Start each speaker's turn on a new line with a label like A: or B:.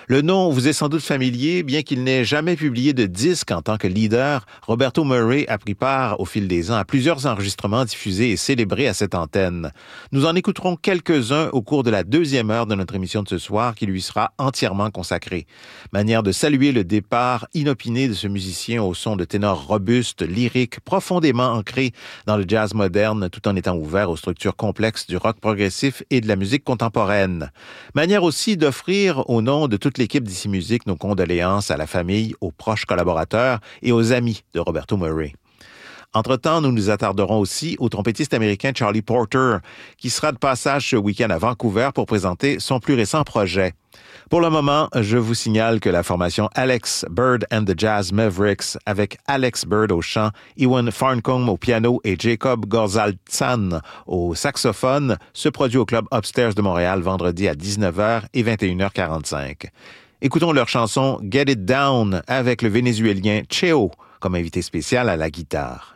A: Le nom vous est sans doute familier, bien qu'il n'ait jamais publié de disque en tant que leader. Roberto Murray a pris part au fil des ans à plusieurs enregistrements diffusés et célébrés à cette antenne. Nous en écouterons quelques-uns au cours de la deuxième heure de notre émission de ce soir qui lui sera entièrement consacrée. Manière de saluer le départ inopiné de ce musicien au son de ténor robuste, lyrique, profondément ancré dans le jazz moderne tout en étant ouvert aux structures complexes du rock progressif et de la musique contemporaine. Manière aussi d'offrir au nom de toute l'équipe d'Ici Musique nos condoléances à la famille, aux proches collaborateurs et aux amis de Roberto Murray. Entre-temps, nous nous attarderons aussi au trompettiste américain Charlie Porter, qui sera de passage ce week-end à Vancouver pour présenter son plus récent projet. Pour le moment, je vous signale que la formation Alex Bird and the Jazz Mavericks, avec Alex Bird au chant, Ewan Farncombe au piano et Jacob Gorzaltsan au saxophone, se produit au Club Upstairs de Montréal vendredi à 19h et 21h45. Écoutons leur chanson Get It Down avec le Vénézuélien Cheo comme invité spécial à la guitare.